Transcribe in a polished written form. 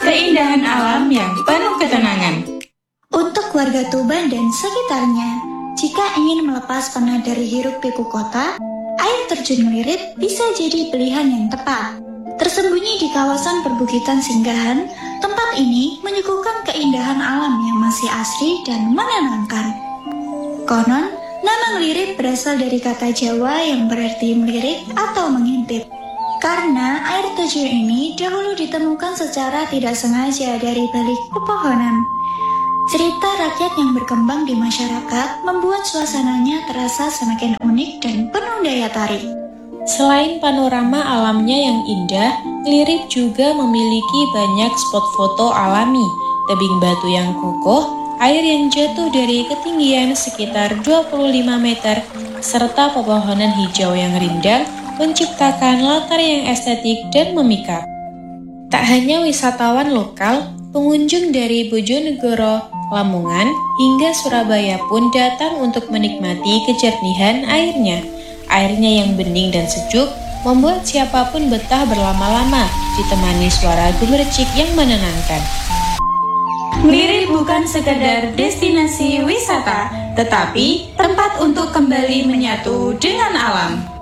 keindahan alam yang penuh ketenangan. Untuk warga Tuban dan sekitarnya, jika ingin melepas penat dari hiruk-pikuk kota, air terjun Nglirit bisa jadi pilihan yang tepat. Tersembunyi di kawasan perbukitan singgahan, tempat ini menyuguhkan keindahan alam yang masih asri dan menenangkan. Konon, nama Nglirit berasal dari kata Jawa yang berarti melirik atau mengintip. Karena air terjun ini dahulu ditemukan secara tidak sengaja dari balik pepohonan. Cerita rakyat yang berkembang di masyarakat membuat suasananya terasa semakin unik dan penuh daya tarik. Selain panorama alamnya yang indah, Nglirit juga memiliki banyak spot foto alami, tebing batu yang kukuh, air yang jatuh dari ketinggian sekitar 25 meter, serta pepohonan hijau yang rindang menciptakan latar yang estetik dan memikat. Tak hanya wisatawan lokal, pengunjung dari Bojonegoro, Lamongan, hingga Surabaya pun datang untuk menikmati kejernihan airnya. Airnya yang bening dan sejuk membuat siapapun betah berlama-lama ditemani suara gemericik yang menenangkan. Nglirit bukan sekedar destinasi wisata, tetapi tempat untuk kembali menyatu dengan alam.